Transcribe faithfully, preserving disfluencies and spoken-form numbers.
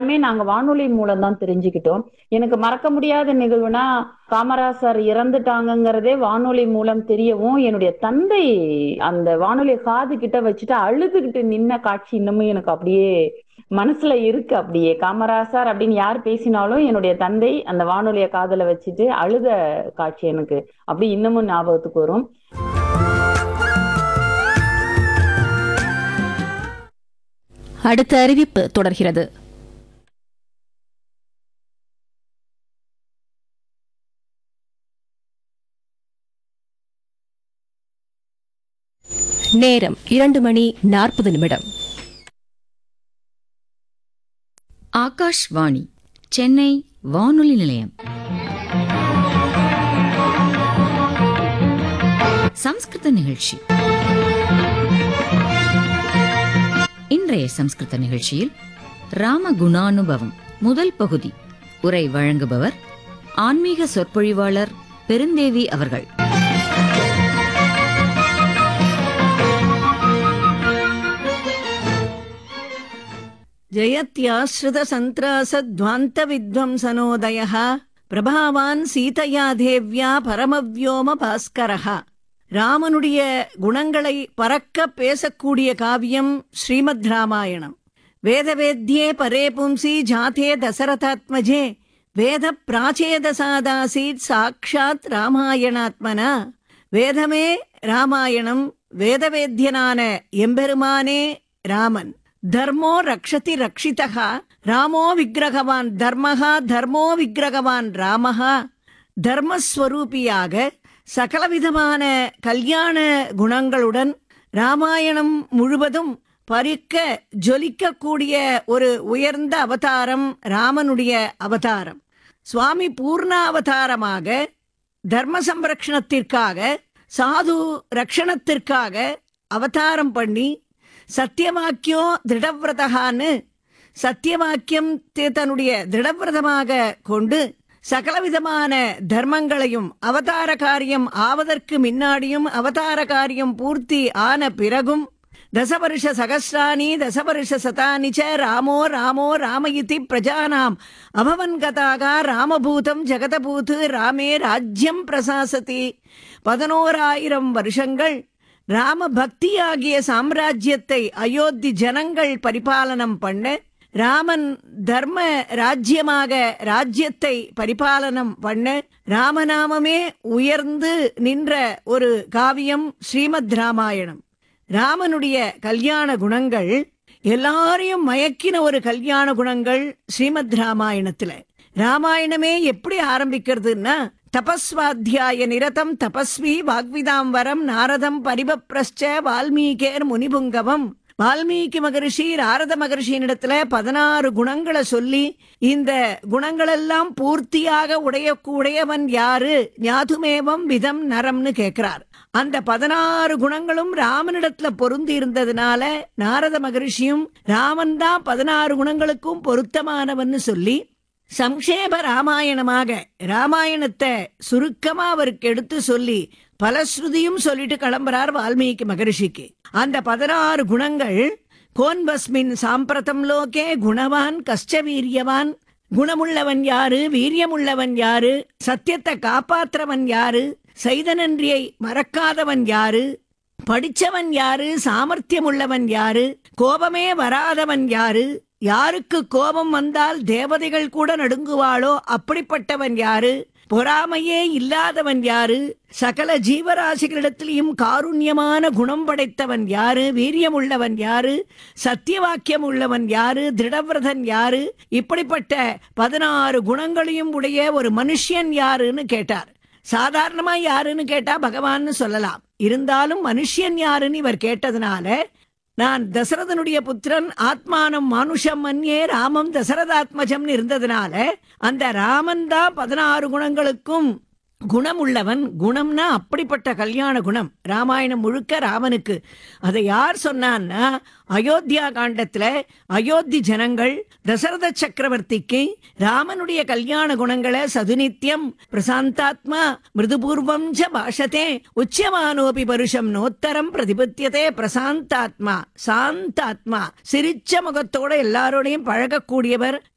எல்லாமே நாங்க வானொலி மூலம் தான் தெரிஞ்சுக்கிட்டோம். எனக்கு மறக்க முடியாத நிகழ்வுனா, காமராசர் இறந்துட்டாங்கங்கிறதே வானொலி மூலம் தெரியவும், என்னுடைய தந்தை அந்த வானொலிய காது கிட்ட வச்சுட்டு அழுதுகிட்டு நின்ன காட்சி இன்னமும் எனக்கு அப்படியே மனசுல இருக்கு. அப்படியே காமராசர் அப்படின்னு யார் பேசினாலும் என்னுடைய தந்தை அந்த வானொலிய காதுல வச்சுட்டு அழுத காட்சி எனக்கு அப்படி இன்னமும் ஞாபகத்துக்கு வரும். அடுத்த அறிவிப்பு தொடர்கிறது. நேரம் இரண்டு மணி நாற்பது நிமிடம். ஆகாஷ்வாணி சென்னை வானொலி நிலையம். சம்ஸ்கிருத நிகழ்ச்சி. இன்றைய சம்ஸ்கிருத நிகழ்ச்சியில் ராமகுணானுபவம் முதல் பகுதி உரை வழங்குபவர் ஆன்மீக சொற்பொழிவாளர் பெருந்தேவி அவர்கள். ஜயத்யாஸ்ருத சந்த்ராசத்வாந்த வித்வம்சனோதயः பிரபாவான் சீதையா தேவ்யா பரமவ்யோம பாஸ்கரஹா. ராமனுடைய குணங்களை பறக்க பேசக்கூடிய காவியம் ஸ்ரீமத் ராமாயணம். வேதவேத்யே பரே பும்சி ஜாதே தசரதாத்மஜே வேத பிராச்சேதசாதாசீத் சாக்ஷாத் ராமாயணாத்மனா. வேதமே ராமாயணம், வேதவேத்யனான எம்பெருமானே ராமன். தர்மோ ரக்ஷதி ரக்ஷிதா ராமோ விக்கிரகவான் தர்மஹா தர்மோ விக்கிரகவான் ராமஹா. தர்மஸ்வரூபியாக சகலவிதமான கல்யாண குணங்களுடன் ராமாயணம் முழுவதும் பறிக்க ஜொலிக்கக்கூடிய ஒரு உயர்ந்த அவதாரம் ராமனுடைய அவதாரம். சுவாமி பூர்ணாவதாரமாக தர்ம சம்ரக்ஷணத்திற்காக சாது ரக்ஷணத்திற்காக அவதாரம் பண்ணி சத்தியவாக்கியம் திருடவிரதகான்னு சத்தியவாக்கியம் தன்னுடைய திருடவிரதமாக கொண்டு சகலவிதமான தர்மங்களையும் அவதார காரியம் ஆவதற்கு முன்னாடியும் அவதார காரியம் பூர்த்தி ஆன பிறகும் தசவருஷ சகஸ்ராணி தசவருஷ சதானி ச ராமோ ராமோ ராமயிதி பிரஜானாம் அபவன் கதாக ராமபூதம் ஜெகதபூத் ராமே ராஜ்யம் பிரசாசதி. பதினோராயிரம் வருஷங்கள் ராம பக்தியாகிய சாம்ராஜ்யத்தை அயோத்தி ஜனங்கள் பரிபாலனம் பண்ண ராமன் தர்ம ராஜ்யமாக ராஜ்யத்தை பரிபாலனம் பண்ண ராமநாமமே உயர்ந்து நின்ற ஒரு காவியம் ஸ்ரீமத் ராமாயணம். ராமனுடைய கல்யாண குணங்கள் எல்லாரையும் மயக்கின ஒரு கல்யாண குணங்கள் ஸ்ரீமத் ராமாயணத்துல. ராமாயணமே எப்படி ஆரம்பிக்கிறதுன்னா, தபஸ்வாத்தியாய நிரதம் தபஸ்வி வாக்விதாம் வரம் நாரதம் பரிபப்ரஸ்ச வால்மீகேர் முனிபுங்கவம். வால்மீகி மகரிஷி நாரத மகரிஷியினிடத்துல பதினாறு குணங்களை சொல்லி இந்த குணங்களெல்லாம் பூர்த்தியாக உடைய உடையவன் யாரு ஞாதுமேவம் விதம் நரம்னு கேட்கிறார். அந்த பதினாறு குணங்களும் ராமனிடத்துல பொருந்தி இருந்ததுனால நாரத மகரிஷியும் ராமன் தான் பதினாறு குணங்களுக்கும் பொருத்தமானவன்னு சொல்லி சம்ஷேப ராமாயணமாக ராமாயணத்தை சுருக்கமா அவருக்கு எடுத்து சொல்லி பலஸ்ருதியும் சொல்லிட்டு கிளம்புறார் வால்மீகி மகரிஷிக்கு. அந்த பதினாறு குணங்கள் கோன்வஸ்மின் சாம்பிரதம் லோகே குணவான் கஷ்ட வீரியவான். குணமுள்ளவன் யாரு, வீரியமுள்ளவன் யாரு, சத்தியத்தை காப்பாற்றுறவன் யாரு, செய்த நன்றியை மறக்காதவன் யாரு, படிச்சவன் யாரு, சாமர்த்தியம் உள்ளவன் யாரு, கோபமே வராதவன் யாரு, யாருக்கு கோபம் வந்தால் தேவதைகள் கூட நடுங்குவாளோ அப்படிப்பட்டவன் யாரு, பொறாமையே இல்லாதவன் யாரு, சகல ஜீவராசிகளிடத்திலையும் காருண்யமான குணம் படைத்தவன் யாரு, வீரியம் உள்ளவன் யாரு, சத்தியவாக்கியம் உள்ளவன் யாரு, திருடவிரதன் யாரு, இப்படிப்பட்ட பதினாறு குணங்களையும் உடைய ஒரு மனுஷன் யாருன்னு கேட்டார். சாதாரணமா யாருன்னு கேட்டா பகவான்னு சொல்லலாம். இருந்தாலும் மனுஷன் யாருன்னு இவர் கேட்டதுனால, நான் தசரதனுடைய புத்திரன் ஆத்மானம் மானுஷம் மன்யே ராமம் தசரதாத்மஜம்னு இருந்ததுனால அந்த ராமன் தான் பதினாறு குணங்களுக்கும் குணம் உள்ளவன். குணம்னா அப்படிப்பட்ட கல்யாண குணம் ராமாயணம் முழுக்க ராமனுக்கு. அதை யார் சொன்னான்னா, அயோத்தியா காண்டத்துல அயோத்தி ஜனங்கள் தசரத சக்கரவர்த்திக்கு ராமனுடைய கல்யாண குணங்களை சதுநித்தியம் பிரசாந்தாத்மா மிருதுபூர்வம் ச பாஷதே உச்சியமானோபி பருஷம் நோத்தரம் பிரதிபத்தியதே. பிரசாந்தாத்மா சாந்தாத்மா, சிரிச்ச முகத்தோட எல்லாரோடையும் பழகக்கூடியவர்